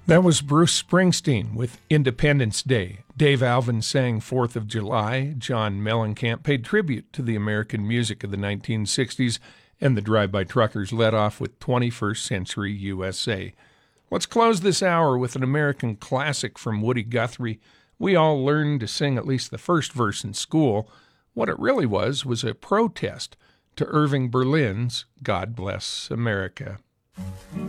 That was Bruce Springsteen with Independence Day. Dave Alvin sang 4th of July. John Mellencamp paid tribute to the American music of the 1960s, and the Drive-By Truckers led off with 21st Century USA. Let's close this hour with an American classic from Woody Guthrie. We all learned to sing at least the first verse in school. What it really was a protest to Irving Berlin's God Bless America.